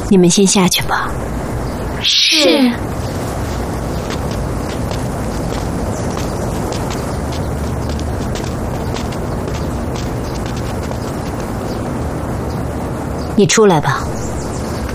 你们先下去吧。 是。 你出来吧。